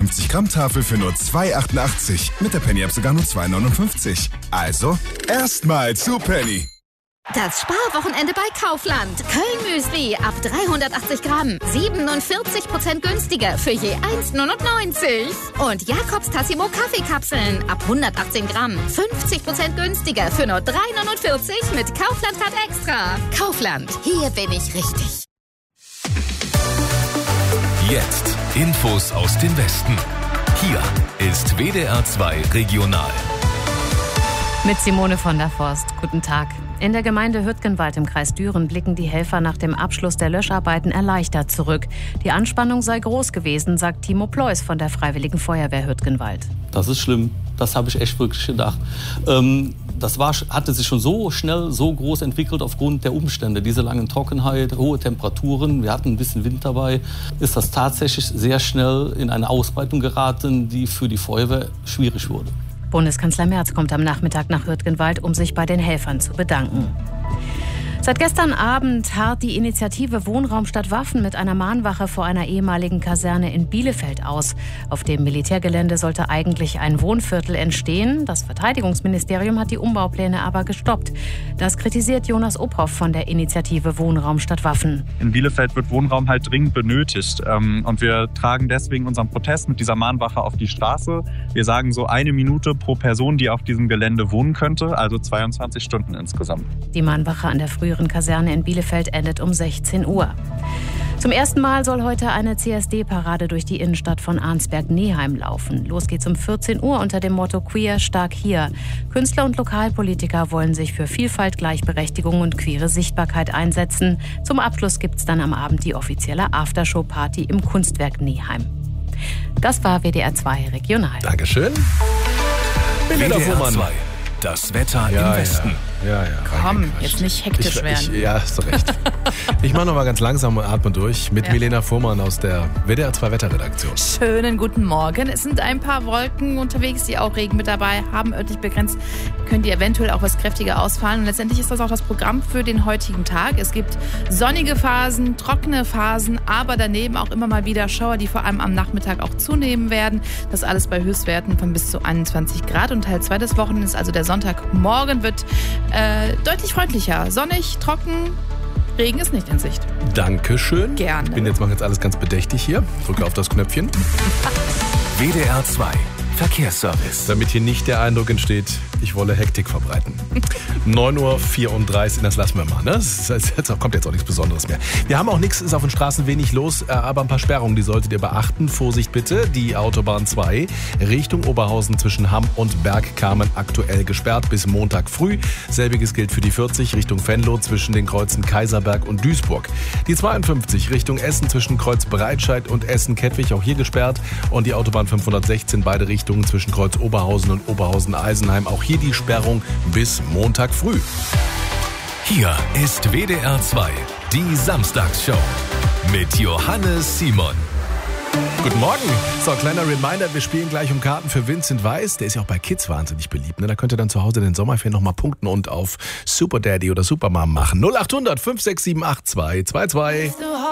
250 Gramm Tafel für nur 2,88. Mit der Penny-App sogar nur 2,59. Also, erstmal zu Penny. Das Sparwochenende bei Kaufland. Köln-Müsli ab 380 Gramm. 47% günstiger für je 1,99. Und Jakobs Tassimo Kaffeekapseln ab 118 Gramm. 50% günstiger für nur 3,49 mit Kaufland Card Extra. Kaufland, hier bin ich richtig. Jetzt Infos aus dem Westen. Hier ist WDR 2 Regional. Mit Simone von der Forst. Guten Tag. In der Gemeinde Hürtgenwald im Kreis Düren blicken die Helfer nach dem Abschluss der Löscharbeiten erleichtert zurück. Die Anspannung sei groß gewesen, sagt Timo Pleus von der Freiwilligen Feuerwehr Hürtgenwald. Das ist schlimm. Das habe ich echt wirklich gedacht. Hatte sich schon so schnell, so groß entwickelt aufgrund der Umstände. Diese langen Trockenheit, hohe Temperaturen, wir hatten ein bisschen Wind dabei. Ist das tatsächlich sehr schnell in eine Ausbreitung geraten, die für die Feuerwehr schwierig wurde. Bundeskanzler Merz kommt am Nachmittag nach Hürtgenwald, um sich bei den Helfern zu bedanken. Seit gestern Abend harrt die Initiative Wohnraum statt Waffen mit einer Mahnwache vor einer ehemaligen Kaserne in Bielefeld aus. Auf dem Militärgelände sollte eigentlich ein Wohnviertel entstehen. Das Verteidigungsministerium hat die Umbaupläne aber gestoppt. Das kritisiert Jonas Obhoff von der Initiative Wohnraum statt Waffen. In Bielefeld wird Wohnraum halt dringend benötigt. Und wir tragen deswegen unseren Protest mit dieser Mahnwache auf die Straße. Wir sagen so 1 Minute pro Person, die auf diesem Gelände wohnen könnte, also 22 Stunden insgesamt. Die Mahnwache an der früheren Kaserne in Bielefeld endet um 16 Uhr. Zum ersten Mal soll heute eine CSD-Parade durch die Innenstadt von Arnsberg-Neheim laufen. Los geht's um 14 Uhr unter dem Motto Queer stark hier. Künstler und Lokalpolitiker wollen sich für Vielfalt, Gleichberechtigung und queere Sichtbarkeit einsetzen. Zum Abschluss gibt's dann am Abend die offizielle Aftershow-Party im Kunstwerk Neheim. Das war WDR 2 Regional. Dankeschön. WDR 2. Das Wetter im Westen. Ja. Komm, jetzt nicht hektisch werden. Ja, hast du recht. Ich mache noch mal ganz langsam und atme durch mit Milena Fuhrmann aus der WDR 2 Wetterredaktion. Schönen guten Morgen. Es sind ein paar Wolken unterwegs, die auch Regen mit dabei haben, örtlich begrenzt. Können die eventuell auch was kräftiger ausfallen. Und letztendlich ist das auch das Programm für den heutigen Tag. Es gibt sonnige Phasen, trockene Phasen, aber daneben auch immer mal wieder Schauer, die vor allem am Nachmittag auch zunehmen werden. Das alles bei Höchstwerten von bis zu 21 Grad. Und Teil 2 des Wochenendes, also der Sonntagmorgen, wird deutlich freundlicher. Sonnig, trocken, Regen ist nicht in Sicht. Dankeschön. Gerne. Ich mache jetzt alles ganz bedächtig hier. Drücke auf das Knöpfchen. WDR 2 Verkehrsservice. Damit hier nicht der Eindruck entsteht, ich wolle Hektik verbreiten. 9:34 Uhr, das lassen wir mal. Ne? Da kommt jetzt auch nichts Besonderes mehr. Wir haben auch nichts, ist auf den Straßen wenig los, aber ein paar Sperrungen, die solltet ihr beachten. Vorsicht bitte, die Autobahn 2 Richtung Oberhausen zwischen Hamm und Bergkamen aktuell gesperrt bis Montag früh. Selbiges gilt für die 40 Richtung Venlo zwischen den Kreuzen Kaiserberg und Duisburg. Die 52 Richtung Essen zwischen Kreuz Breitscheid und Essen-Kettwig auch hier gesperrt. Und die Autobahn 516 beide Richtungen zwischen Kreuz Oberhausen und Oberhausen-Eisenheim. Auch hier die Sperrung bis Montag früh. Hier ist WDR 2, die Samstagsshow mit Johannes Simon. Guten Morgen. So, kleiner Reminder, wir spielen gleich um Karten für Vincent Weiss. Der ist ja auch bei Kids wahnsinnig beliebt. Ne? Da könnt ihr dann zu Hause den Sommerferien nochmal punkten und auf Super Daddy oder Supermom machen. 0800 567 8222.